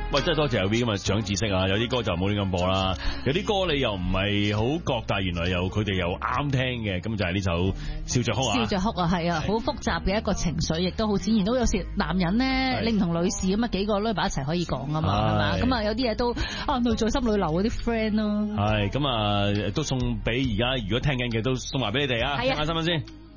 喂，真係多謝阿 V 咁啊，長知識啊！有啲歌就冇亂咁播啦，有啲歌你又唔係好覺，但係原來佢哋又啱聽嘅，咁就係呢首《笑着哭》啊！ 笑着哭啊，係啊，好複雜嘅一個情緒，亦都好自然。都有時男人咧，你唔同女士咁啊，幾個女把一齊可以講啊嘛，係嘛？咁啊，有啲嘢都內在心裏流嗰啲 friend 咯。 係咁啊，都送俾而家如果聽緊嘅都送埋俾你哋啊，聽下新聞先。